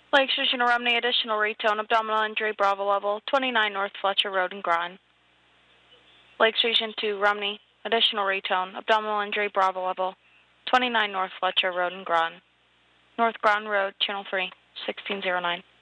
Lake Station Romney, additional retone, abdominal injury, Bravo level, 29 North Fletcher Road in Gran. Lake Station 2, Romney, additional retone, abdominal injury, Bravo level, 29 North Fletcher Road in Gran. North Gran Road, Channel 3, 1609.